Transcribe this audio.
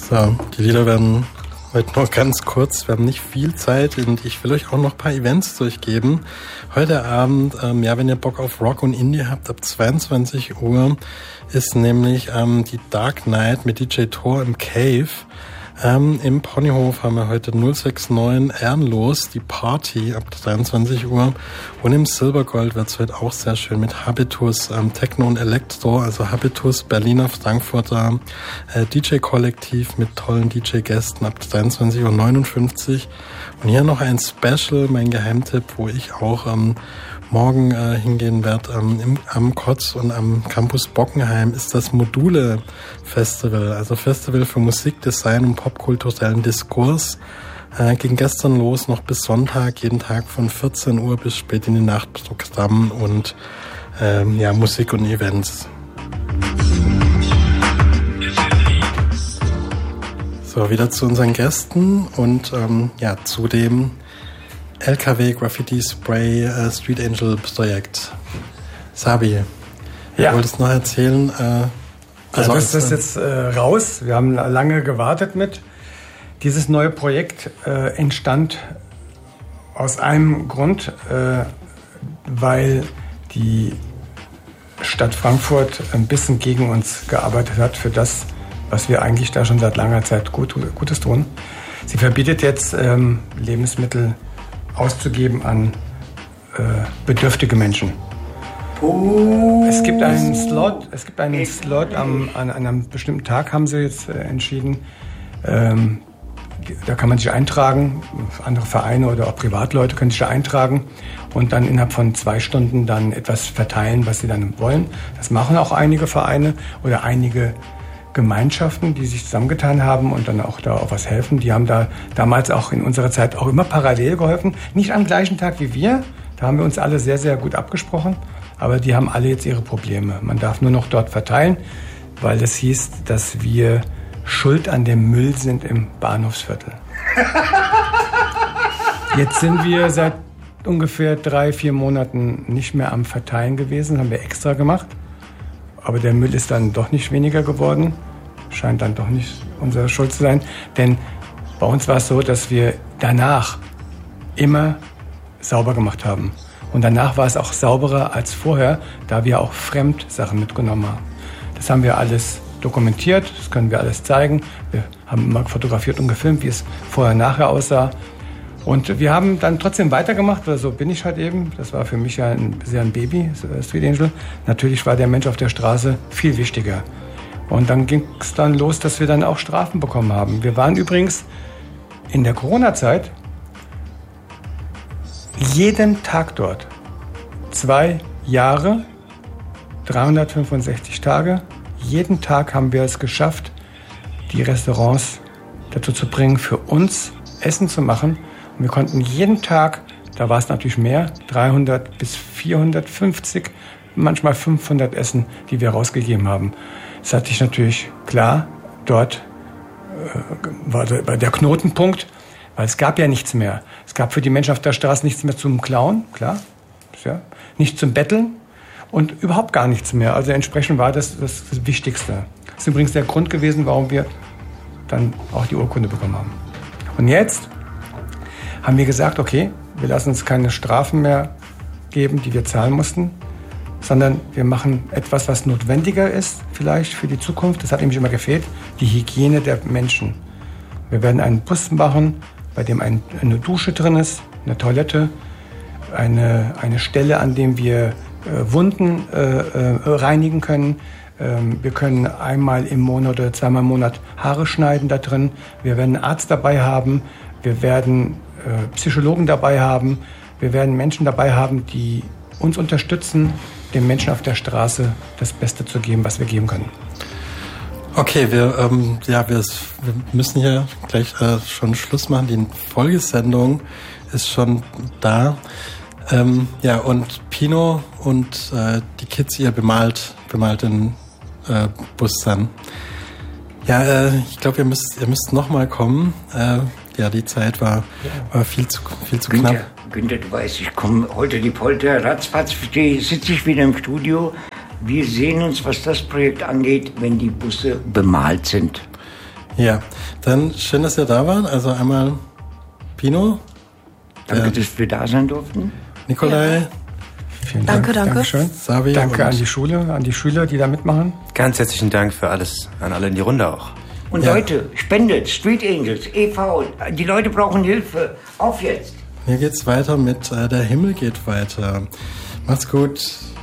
So, die Lieder werden heute noch ganz kurz. Wir haben nicht viel Zeit und ich will euch auch noch ein paar Events durchgeben. Heute Abend, wenn ihr Bock auf Rock und Indie habt, ab 22 Uhr ist nämlich die Dark Night mit DJ Thor im Cave. Im Ponyhof haben wir heute 069 Ehrenlos, die Party ab 23 Uhr. Und im Silbergold wird es heute auch sehr schön mit Habitus, Techno und Elektro, also Habitus, Berliner, Frankfurter DJ-Kollektiv mit tollen DJ-Gästen ab 23:59 Uhr. Und hier noch ein Special, mein Geheimtipp, wo ich auch morgen hingehen werde. Am Kotz und am Campus Bockenheim ist das Module Festival, also Festival für Musik, Design und popkulturellen Diskurs. Ging gestern los, noch bis Sonntag, jeden Tag von 14 Uhr bis spät in die Nacht, Programm und Musik und Events. So, wieder zu unseren Gästen und zu dem LKW Graffiti Spray Street Angel Projekt. Sabi, du wolltest noch erzählen. Also das ist jetzt raus. Wir haben lange gewartet mit. Dieses neue Projekt entstand aus einem Grund, weil die Stadt Frankfurt ein bisschen gegen uns gearbeitet hat für das, was wir eigentlich da schon seit langer Zeit Gutes tun. Sie verbietet jetzt Lebensmittel auszugeben an bedürftige Menschen. Es gibt einen Slot an einem bestimmten Tag, haben sie jetzt entschieden. Da kann man sich eintragen, andere Vereine oder auch Privatleute können sich da eintragen und dann innerhalb von 2 Stunden dann etwas verteilen, was sie dann wollen. Das machen auch einige Vereine oder einige Gemeinschaften, die sich zusammengetan haben und dann auch da auch was helfen. Die haben da damals auch in unserer Zeit auch immer parallel geholfen. Nicht am gleichen Tag wie wir. Da haben wir uns alle sehr, sehr gut abgesprochen. Aber die haben alle jetzt ihre Probleme. Man darf nur noch dort verteilen, weil es hieß, dass wir schuld an dem Müll sind im Bahnhofsviertel. Jetzt sind wir seit ungefähr 3-4 Monaten nicht mehr am Verteilen gewesen. Haben wir extra gemacht. Aber der Müll ist dann doch nicht weniger geworden. Scheint dann doch nicht unsere Schuld zu sein. Denn bei uns war es so, dass wir danach immer sauber gemacht haben. Und danach war es auch sauberer als vorher, da wir auch Fremdsachen mitgenommen haben. Das haben wir alles dokumentiert, das können wir alles zeigen. Wir haben immer fotografiert und gefilmt, wie es vorher nachher aussah. Und wir haben dann trotzdem weitergemacht, weil so bin ich halt eben. Das war für mich ja ein Baby, Street Angel. Natürlich war der Mensch auf der Straße viel wichtiger. Und dann ging es dann los, dass wir dann auch Strafen bekommen haben. Wir waren übrigens in der Corona-Zeit jeden Tag dort. 2 Jahre, 365 Tage. Jeden Tag haben wir es geschafft, die Restaurants dazu zu bringen, für uns Essen zu machen. Und wir konnten jeden Tag, da war es natürlich mehr, 300 bis 450, manchmal 500 Essen, die wir rausgegeben haben. Das hatte ich natürlich klar, dort war der Knotenpunkt, weil es gab ja nichts mehr. Es gab für die Menschen auf der Straße nichts mehr zum Klauen, klar, ja, nicht zum Betteln und überhaupt gar nichts mehr. Also entsprechend war das Wichtigste. Das ist übrigens der Grund gewesen, warum wir dann auch die Urkunde bekommen haben. Und jetzt haben wir gesagt, okay, wir lassen uns keine Strafen mehr geben, die wir zahlen mussten, sondern wir machen etwas, was notwendiger ist vielleicht für die Zukunft. Das hat nämlich immer gefehlt, die Hygiene der Menschen. Wir werden einen Bus machen, bei dem eine Dusche drin ist, eine Toilette, eine Stelle, an dem wir Wunden reinigen können. Wir können einmal im Monat oder 2-mal im Monat Haare schneiden da drin. Wir werden einen Arzt dabei haben. Wir werden Psychologen dabei haben. Wir werden Menschen dabei haben, die uns unterstützen, den Menschen auf der Straße das Beste zu geben, was wir geben können. Okay, wir müssen hier gleich schon Schluss machen. Die Folgesendung ist schon da. Und Pino und die Kids, ihr bemalt den Bus dann. Ja, ich glaube, ihr müsst noch mal kommen. Die Zeit war viel zu knapp. Günther, du weißt, ich komme heute die Polter, ratzfatz sitze ich wieder im Studio. Wir sehen uns, was das Projekt angeht, wenn die Busse bemalt sind. Ja, dann schön, dass ihr da wart. Also einmal Pino. Danke, dass wir da sein durften. Nikolai. Ja. Vielen Dank. Danke. Dankeschön. Sabi Danke an die Schule, an die Schüler, die da mitmachen. Ganz herzlichen Dank für alles, an alle in die Runde auch. Und Leute, spendet, Street Angels, e.V., die Leute brauchen Hilfe. Auf jetzt! Hier geht's weiter mit Der Himmel geht weiter. Macht's gut.